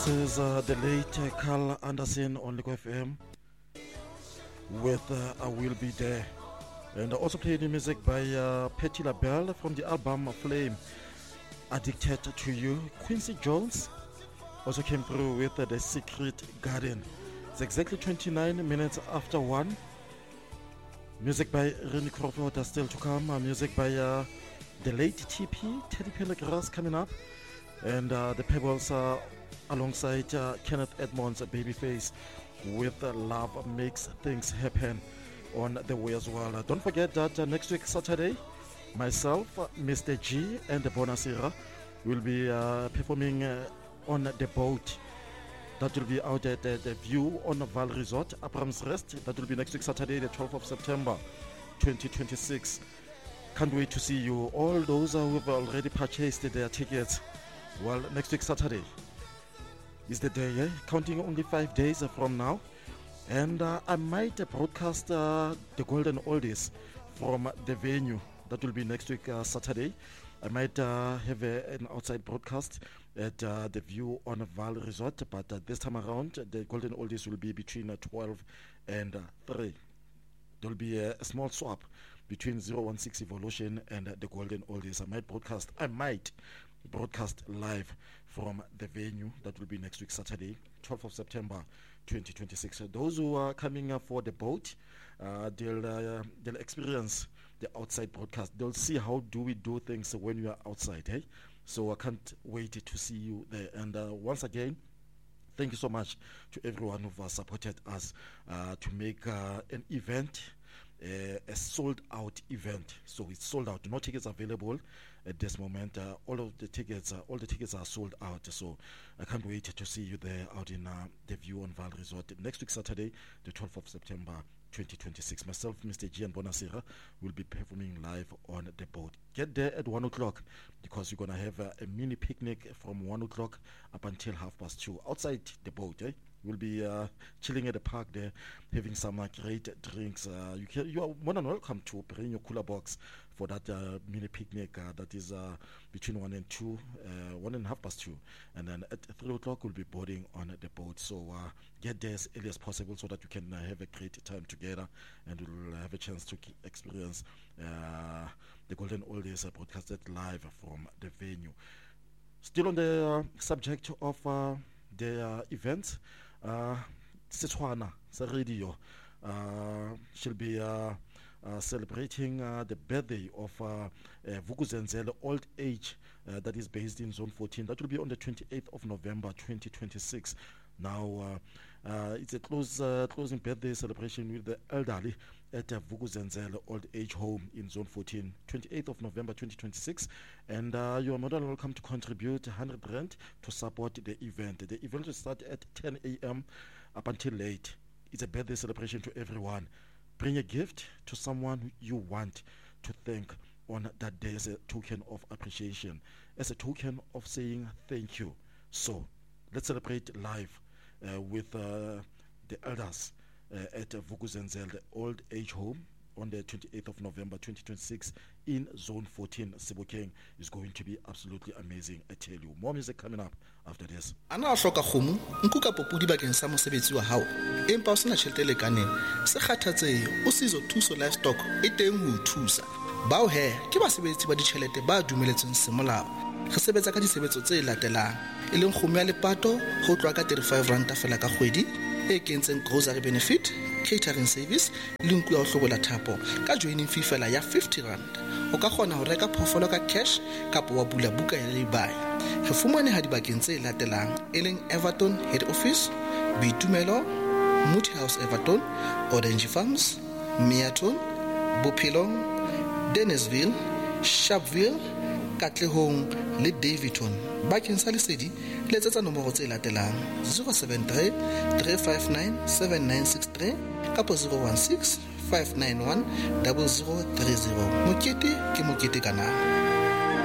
This is the late Carl Anderson on Lico FM with I Will Be There. And I also played music by Patti LaBelle from the album Flame, Addicted to You. Quincy Jones also came through with The Secret Garden. It's exactly 29 minutes after 1. Music by Randy Crawford is still to come. Music by the late TP, Teddy Pendergrass coming up. And the Pebbles are alongside Kenneth Edmonds, Babyface, with Love Makes Things Happen on the way as well. Don't forget that next week, Saturday, myself, Mr. G, and Bonasira will be performing on the boat. That will be out at the View on Val Resort, Abrams Rest. That will be next week, Saturday, the 12th of September, 2026. Can't wait to see you. All those who have already purchased their tickets, well, next week, Saturday is the day, counting only 5 days from now. And I might broadcast the Golden Oldies from the venue. That will be next week, Saturday. I might have an outside broadcast at the View on Val Resort, but this time around, the Golden Oldies will be between 12 and 3. There will be a small swap between 016 Evolution and the Golden Oldies. I might broadcast live from the venue. That will be next week, Saturday, 12th of September, 2026. So those who are coming for the boat, they'll experience the outside broadcast. They'll see how do we do things when you are outside. Eh? So I can't wait to see you there. And once again, thank you so much to everyone who has supported us to make an event a sold-out event. So it's sold out. No tickets available at this moment. All the tickets are sold out. So I can't wait to see you there out in the View on Val Resort next week, Saturday, the 12th of September, 2026. Myself, Mr. G, and Bonasira will be performing live on the boat. Get there at 1 o'clock because you're going to have a mini picnic from 1 o'clock up until 2:30 outside the boat. We'll be chilling at the park there, having some great drinks. You are more than welcome to bring your cooler box for that mini picnic that is between 1 and 2, 1 and 2:30. And then at 3 o'clock, we'll be boarding on the boat. So get there as early as possible so that you can have a great time together and we'll have a chance to experience the Golden Oldies broadcasted live from the venue. Still on the subject of the events, Setswana Radio she'll be celebrating the birthday of Vukuzenzele Old Age that is based in Zone 14. That will be on the 28th of November 2026. Now it's a closing birthday celebration with the elderly at Vukuzenzele Old Age Home in Zone 14, 28th of November 2026. And you are more than welcome to contribute 100 Rand to support the event. The event will start at 10 a.m. up until late. It's a birthday celebration to everyone. Bring a gift to someone you want to thank on that day as a token of appreciation, as a token of saying thank you. So let's celebrate live with the elders at Vukuzenzele Old Age Home on the 28th of November 2026 in Zone 14. Sebokeng is going to be absolutely amazing, I tell you. More music coming up after this. Ana a hloka kgomo nku ka popodi bakeng sa mosebetsi wa hao empa o sena tjhelete le kaneng se kgathatsehe o sizo thuso livestock e teng ho thusa bao he ke basebetsi ba ditjhelete ba dumeletsweng semolao re sebetsa ka disebetso tse latelang e leng kgomo ya lepato ho tloa ka 35 rand fela ka kgwedi e kentseng grocery benefit catering service le nku ya ho hlobola thapo ka joining fee fela ya 50 rand o ka kgona ho reka phofolo ka cash kapa wa bula buka ya lay-by re fumane ha dibakeng tse latelang e leng Everton Head Office, Bitumelo, Muti House Everton, Orange Farms, Meaton, Bophelong, Dennisville, Sharpeville, Katlehong le Davidton. Bakeng sa lesedi letsetsa nomoro tse latelang 073 359 7963 kapa 016 591 0030. Mokete ke mokete kana.